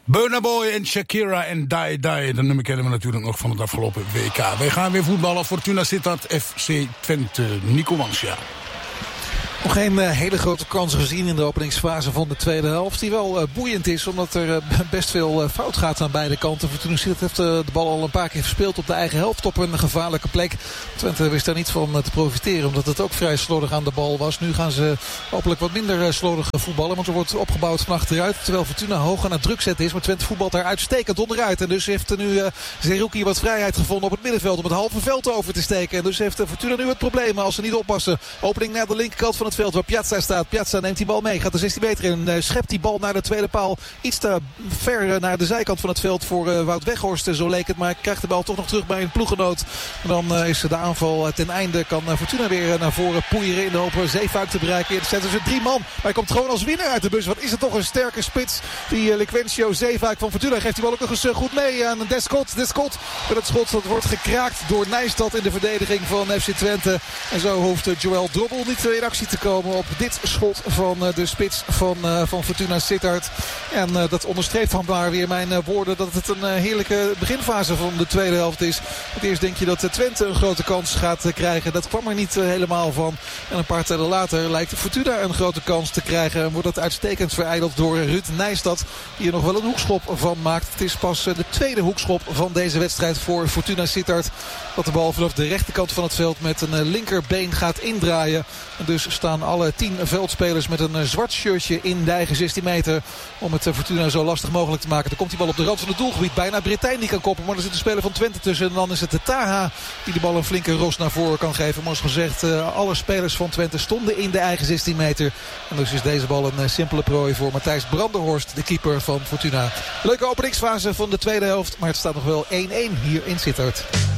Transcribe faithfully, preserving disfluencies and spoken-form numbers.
Burna Boy en Shakira en Die Die. Dat nummer kennen we natuurlijk nog van het afgelopen W K. Wij gaan weer voetballen. Fortuna Sittard, F C Twente. Nico Mansja. Nog geen uh, hele grote kansen gezien in de openingsfase van de tweede helft. Die wel uh, boeiend is, omdat er uh, best veel uh, fout gaat aan beide kanten. Fortuna Sittard heeft uh, de bal al een paar keer verspeeld op de eigen helft op een gevaarlijke plek. Twente wist daar niet van uh, te profiteren, omdat het ook vrij slordig aan de bal was. Nu gaan ze hopelijk wat minder uh, slordig voetballen, want er wordt opgebouwd van achteruit. Terwijl Fortuna hoog aan het druk zetten is, maar Twente voetbalt daar uitstekend onderuit. En dus heeft er nu uh, Zerouki wat vrijheid gevonden op het middenveld om het halve veld over te steken. En dus heeft uh, Fortuna nu het probleem als ze niet oppassen. Opening naar de linkerkant van het veld waar Piazza staat. Piazza neemt die bal mee. Gaat de zestien meter in. Uh, schept die bal naar de tweede paal. Iets te ver uh, naar de zijkant van het veld voor uh, Wout Weghorst. Uh, zo leek het. Maar krijgt de bal toch nog terug bij een ploeggenoot. En dan uh, is de aanval uh, ten einde. Kan uh, Fortuna weer uh, naar voren poeieren in de hoop Zeefuik te bereiken. Er zetten ze drie man. Maar hij komt gewoon als winnaar uit de bus. Wat is het toch een sterke spits. Die uh, Liquencio Zeefuik van Fortuna geeft die bal ook nog eens uh, goed mee aan Descott. Descott met het schot dat wordt gekraakt door Nijstad in de verdediging van F C Twente. En zo hoeft uh, Joël Drobbel niet uh, in actie te komen op dit schot van uh, de spits van, uh, van Fortuna Sittard. En uh, dat onderstreept van waar weer mijn uh, woorden dat het een uh, heerlijke beginfase van de tweede helft is. Het eerst denk je dat uh, Twente een grote kans gaat uh, krijgen. Dat kwam er niet uh, helemaal van. En een paar tijden later lijkt Fortuna een grote kans te krijgen. En wordt dat uitstekend verijdeld door Ruud Nijstad. Die er nog wel een hoekschop van maakt. Het is pas uh, de tweede hoekschop van deze wedstrijd voor Fortuna Sittard. Dat de bal vanaf de rechterkant van het veld met een uh, linkerbeen gaat indraaien. En dus staan alle tien veldspelers met een uh, zwart shirtje in de eigen zestien meter. Om het uh, Fortuna zo lastig mogelijk te maken. Dan komt die bal op de rand van het doelgebied. Bijna Britijn die kan koppen. Maar er zit een speler van Twente tussen. En dan is het de Taha die de bal een flinke ros naar voren kan geven. Maar zoals gezegd, uh, alle spelers van Twente stonden in de eigen zestien meter. En dus is deze bal een uh, simpele prooi voor Matthijs Brandenhorst, de keeper van Fortuna. Leuke openingsfase van de tweede helft. Maar het staat nog wel één-één hier in Sittard.